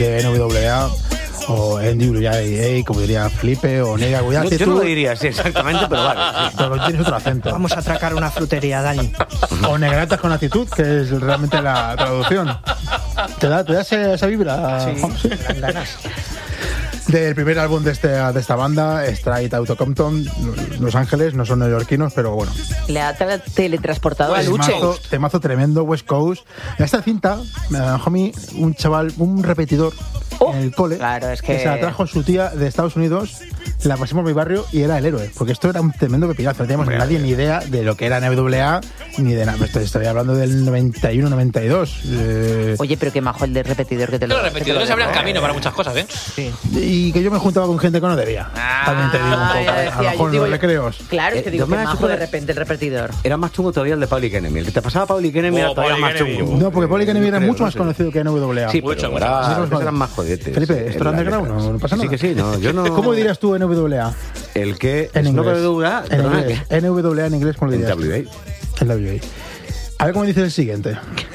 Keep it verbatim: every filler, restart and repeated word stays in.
N W A o N W A, como diría Felipe, o Nega. Yo, yo no lo diría así exactamente, pero vale. Sí. Pero tienes otro acento. Vamos a atracar una frutería, Dani. O Negratas con actitud, que es realmente la traducción. ¿Te da, te da esa, esa vibra? Sí, ¿Sí? dan ganas. Del primer álbum de, este, de esta banda, Straight Outta Compton, Los Ángeles, no son neoyorquinos, pero bueno. Le ha tra- teletransportado a Luche. Temazo, temazo tremendo, West Coast. Esta cinta me la dejó a mí un chaval, un repetidor Oh, en el cole. claro, es que- se la trajo su tía de Estados Unidos, la pusimos en mi barrio y era el héroe. Porque esto era un tremendo pepinazo. No teníamos Hombre, nadie ni idea de lo que era N W A ni de nada. Estoy, estoy hablando del noventa y uno noventa y dos. Eh, Oye, pero qué majo el de repetidor que te lo Los repetidores que te lo- abren camino para muchas cosas, ¿eh? Sí. y que yo me juntaba con gente que no debía. Ah, También te digo un Ah, poco. ya A lo decía, yo mejor en digo los yo- recreos. Claro, es que Eh, digo yo me que la majo supe- de repente el repetidor. Era más chungo todavía el de Public Enemy. El que te pasaba Public Enemy Oh, era todavía Public más Enemy. chungo. No, porque Public Enemy era Creo, mucho no más sé. conocido que N W A. Sí, Mucho, pero mucho. era- Sí, esos vale. eran más jodetes. Felipe, esto era En la underground, letra. no, no pasa Sí, nada. que sí, no, yo no... ¿Cómo dirías tú N W A? El que... En es inglés. N W A, En perdona, inglés. ¿qué? N W A en inglés, ¿cómo lo En dirías? W A. En W A. A ver cómo dice el siguiente.